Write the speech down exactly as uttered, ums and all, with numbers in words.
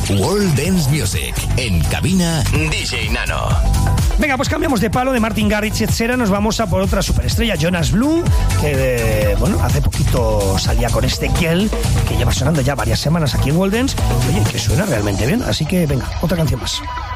World Dance Music. En cabina, D J Nano. Venga, pues cambiamos de palo, de Martin Garrix, etcétera. Nos vamos a por otra superestrella, Jonas Blue, que eh, bueno, hace poquito salía con este Girl, que lleva sonando ya varias semanas aquí en World Dance. Oye, que suena realmente bien. Así que venga, otra canción más.